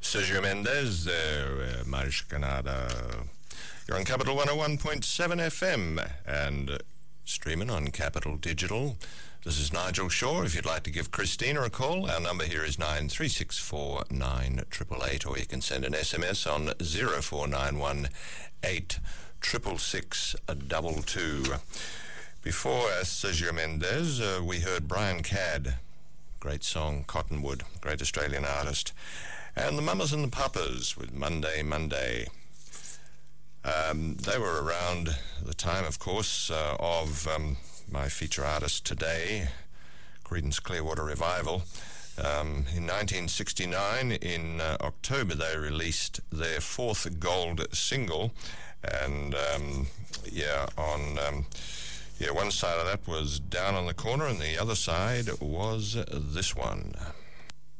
Sergio Mendes there, Mais Que Nada. You're on Capital 101.7 FM and streaming on Capital Digital. This is Nigel Shaw. If you'd like to give Christina a call, our number here is 9364 9888, or you can send an SMS on 0491 866 222. Before Sergio Mendes, we heard Brian Cadd, great song, Cottonwood, great Australian artist, and the Mamas and the Papas with Monday, Monday. They were around the time, of course, of my feature artist today, Creedence Clearwater Revival. In 1969, in October, they released their fourth gold single, and one side of that was Down on the Corner, and the other side was this one.